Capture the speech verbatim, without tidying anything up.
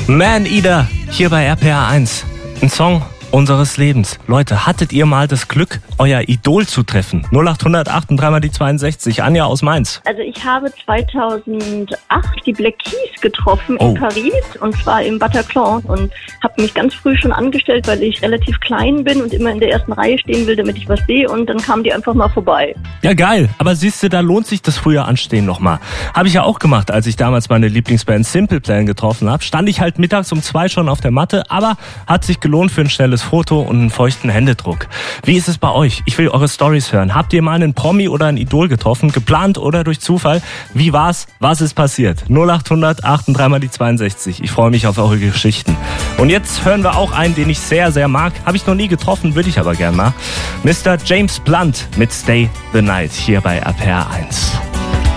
Man Eater, hier bei R P R eins. Ein Song unseres Lebens. Leute, hattet ihr mal das Glück, euer Idol zu treffen? null acht null null acht drei mal die zweiundsechzig. Anja aus Mainz. Also ich habe zweitausendacht die Black Keys getroffen Oh. in Paris und zwar im Bataclan und habe mich ganz früh schon angestellt, weil ich relativ klein bin und immer in der ersten Reihe stehen will, damit ich was sehe, und dann kamen die einfach mal vorbei. Ja, geil. Aber siehst du, da lohnt sich das frühe Anstehen nochmal. Habe ich ja auch gemacht, als ich damals meine Lieblingsband Simple Plan getroffen habe. Stand ich halt mittags um zwei schon auf der Matte, aber hat sich gelohnt für ein schnelles Foto und einen feuchten Händedruck. Wie ist es bei euch? Ich will eure Storys hören. Habt ihr mal einen Promi oder ein Idol getroffen? Geplant oder durch Zufall? Wie war's? Was ist passiert? null acht null null acht drei mal die zweiundsechzig. Ich freue mich auf eure Geschichten. Und jetzt hören wir auch einen, den ich sehr, sehr mag. Habe ich noch nie getroffen, würde ich aber gern mal. Mister James Blunt mit Stay the Night hier bei R P R eins.